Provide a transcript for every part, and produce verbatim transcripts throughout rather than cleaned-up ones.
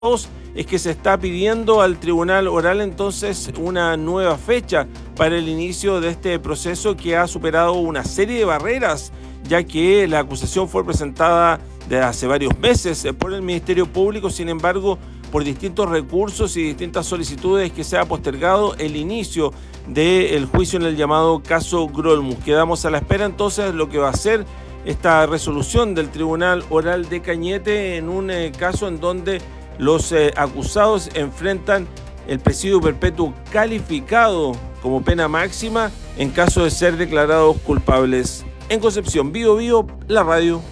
es que se está pidiendo al Tribunal Oral entonces una nueva fecha para el inicio de este proceso que ha superado una serie de barreras, ya que la acusación fue presentada desde hace varios meses por el Ministerio Público. Sin embargo, por distintos recursos y distintas solicitudes que se ha postergado el inicio del juicio en el llamado caso Grolmus. Quedamos a la espera entonces de lo que va a ser esta resolución del Tribunal Oral de Cañete en un eh, caso en donde los eh, acusados enfrentan el presidio perpetuo calificado como pena máxima en caso de ser declarados culpables. En Concepción, Bío Bío, la radio.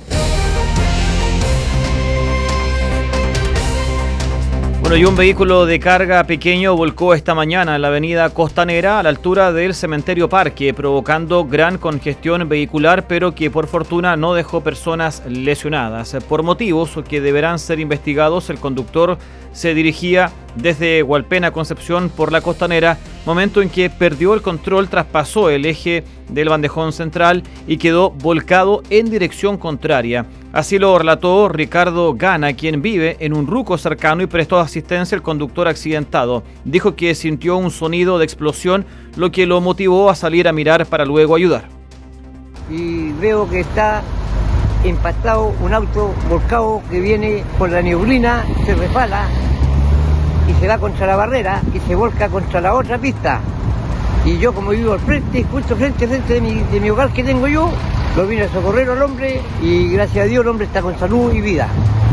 Bueno, y un vehículo de carga pequeño volcó esta mañana en la avenida Costanera a la altura del Cementerio Parque, provocando gran congestión vehicular, pero que por fortuna no dejó personas lesionadas. Por motivos que deberán ser investigados, el conductor se dirigía desde Hualpén a Concepción por la Costanera, momento en que perdió el control, traspasó el eje del bandejón central y quedó volcado en dirección contraria. Así lo relató Ricardo Gana, quien vive en un ruco cercano y prestó asistencia al conductor accidentado. Dijo que sintió un sonido de explosión, lo que lo motivó a salir a mirar para luego ayudar. Y veo que está impactado un auto volcado que viene por la neblina, se resbala y se va contra la barrera y se volca contra la otra pista. Y yo, como vivo al frente, justo frente, frente de mi, de mi hogar que tengo yo, lo vine a socorrer al hombre y gracias a Dios el hombre está con salud y vida.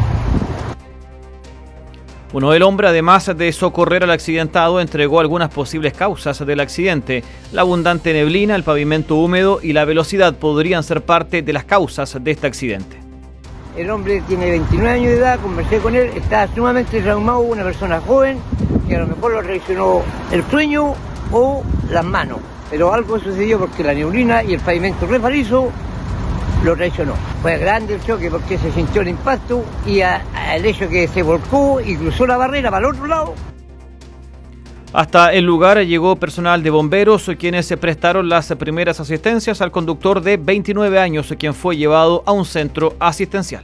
Bueno, el hombre, además de socorrer al accidentado, entregó algunas posibles causas del accidente. La abundante neblina, el pavimento húmedo y la velocidad podrían ser parte de las causas de este accidente. El hombre tiene veintinueve años de edad, conversé con él, está sumamente traumado, una persona joven, que a lo mejor lo traicionó el sueño o las manos. Pero algo sucedió porque la neblina y el pavimento resbalizo lo traicionó. Fue grande el choque porque se sintió el impacto y a, a el hecho que se volcó y cruzó la barrera para el otro lado. Hasta el lugar llegó personal de bomberos, quienes se prestaron las primeras asistencias al conductor de veintinueve años, quien fue llevado a un centro asistencial.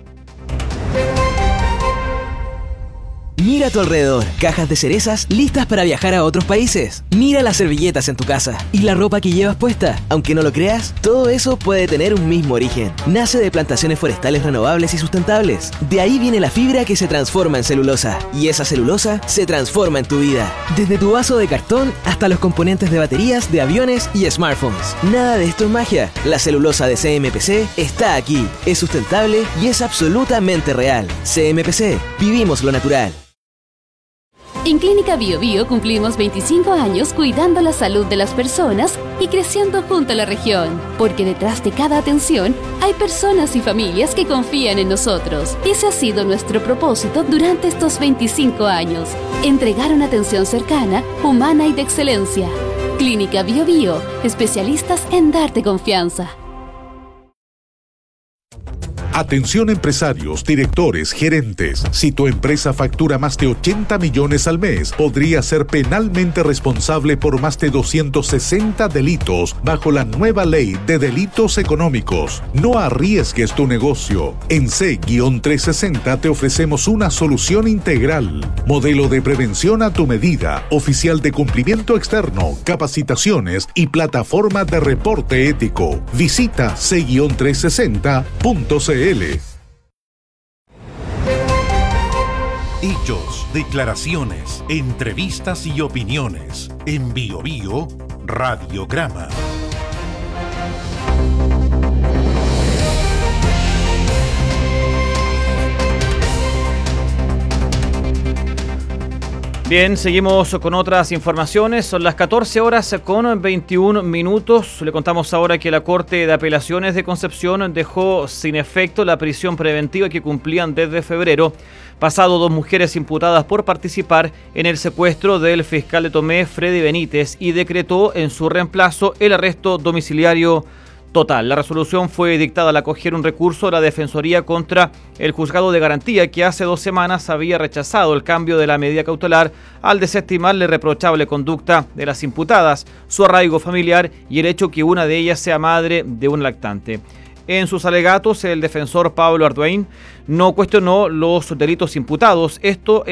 Mira a tu alrededor, cajas de cerezas listas para viajar a otros países. Mira las servilletas en tu casa y la ropa que llevas puesta. Aunque no lo creas, todo eso puede tener un mismo origen. Nace de plantaciones forestales renovables y sustentables. De ahí viene la fibra que se transforma en celulosa. Y esa celulosa se transforma en tu vida. Desde tu vaso de cartón hasta los componentes de baterías, de aviones y smartphones. Nada de esto es magia. La celulosa de C M P C está aquí. Es sustentable y es absolutamente real. C M P C. Vivimos lo natural. En Clínica Bío Bío cumplimos veinticinco años cuidando la salud de las personas y creciendo junto a la región, porque detrás de cada atención hay personas y familias que confían en nosotros. Ese ha sido nuestro propósito durante estos veinticinco años, entregar una atención cercana, humana y de excelencia. Clínica Bío Bío, especialistas en darte confianza. Atención empresarios, directores, gerentes. Si tu empresa factura más de ochenta millones al mes, podría ser penalmente responsable por más de doscientos sesenta delitos bajo la nueva ley de delitos económicos. No arriesgues tu negocio. En C trescientos sesenta te ofrecemos una solución integral. Modelo de prevención a tu medida, oficial de cumplimiento externo, capacitaciones y plataforma de reporte ético. Visita C trescientos sesenta punto c l. Hechos, declaraciones, entrevistas y opiniones. En Bío Bío, Radiograma. Bien, seguimos con otras informaciones. Son las catorce horas con veintiún minutos. Le contamos ahora que la Corte de Apelaciones de Concepción dejó sin efecto la prisión preventiva que cumplían desde febrero pasado dos mujeres imputadas por participar en el secuestro del fiscal de Tomé, Freddy Benítez, y decretó en su reemplazo el arresto domiciliario total. La resolución fue dictada al acoger un recurso de la Defensoría contra el Juzgado de Garantía, que hace dos semanas había rechazado el cambio de la medida cautelar al desestimar la irreprochable conducta de las imputadas, su arraigo familiar y el hecho que una de ellas sea madre de un lactante. En sus alegatos, el defensor Pablo Arduin no cuestionó los delitos imputados. Esto